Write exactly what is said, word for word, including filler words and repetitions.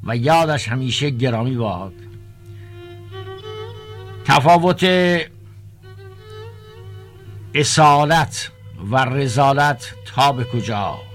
و یادش همیشه گرامی باد. تفاوت اصالت و رذالت تا به کجا؟